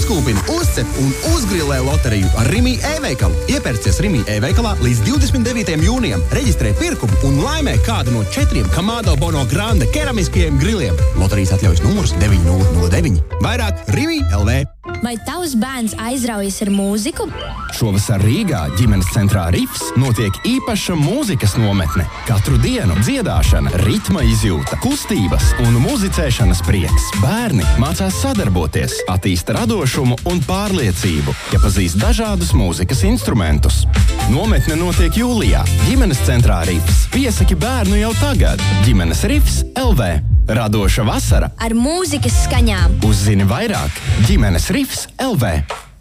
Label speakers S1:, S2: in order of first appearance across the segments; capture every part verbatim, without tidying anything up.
S1: Uzkūpini, uzcep un uzgrilē loteriju ar Rimi e-veikalu. Iepērcies Rimi e-veikalā līdz divdesmit devītajam jūnijam. Reģistrē pirkumu un laimē kādu no četriem Kamado Bono Grande keramiskajiem griliem. Loterijas atļaujas numurs deviņi nulle nulle deviņi. Vairāk Rimi L V.
S2: Vai tavs bērns aizraujas ar mūziku?
S3: Šovasar Rīgā ģimenes centrā Rifs notiek īpaša mūzikas nometne. Katru dienu dziedāšana, ritma izjūta, kustības un muzicēšanas prieks. Bērni mācās sadarboties, attīsta radošumu un pārliecību, iepazīst dažādus mūzikas instrumentus. Nometne notiek jūlijā. Ģimenes centrā Rifs. Piesaki bērnu jau tagad. Ģimenes Rifs L V. Radoša vasara
S2: ar mūzikas skaņām.
S3: Uzzini vairāk. Ģimenes Rifs L V.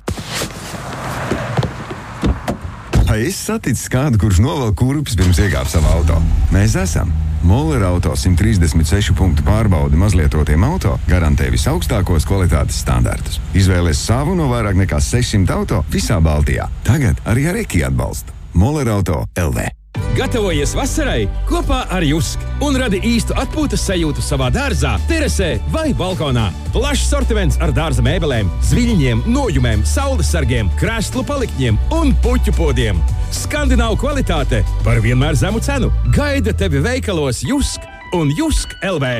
S4: Vai es saticis kādu, kurš novelk kurpes pirms iekāp savā auto? Mēs esam. Moller Auto simt trīsdesmit sešu punktu pārbaudi mazlietotiem auto garantē visaugstākos kvalitātes standartus. Izvēlies savu no vairāk nekā sešsimt auto visā Baltijā. Tagad arī ar Eki atbalstu. Moller Auto L V.
S5: Gatavojies vasarai kopā ar Jusk un radi īstu atpūtas sajūtu savā dārzā, terasē vai balkonā. Plašs sortiments ar dārza mēbelēm, zviļņiem, nojumēm, saules sargiem, krēslu palikņiem un puķu podiem. Skandināvu kvalitāte par vienmēr zemu cenu. Gaida tevi veikalos Jusk un Jusk L V.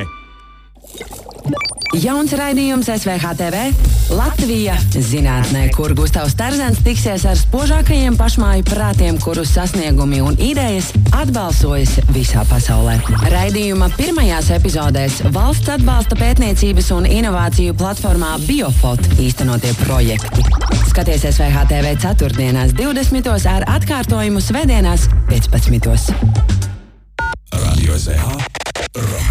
S6: Jauns raidījums S V H T V Latvija zinātnē, kur Gustavs Tarzens tiksies ar spožākajiem pašmāju prātiem, kuru sasniegumi un idejas atbalsojas visā pasaulē. Raidījuma pirmajās epizodēs valsts atbalsta pētniecības un inovāciju platformā Biofot īstenotie projekti. Skaties S V H T V ceturtdienās divdesmitos ar atkārtojumu svētdienās piecpadsmitos.
S7: Radio S V H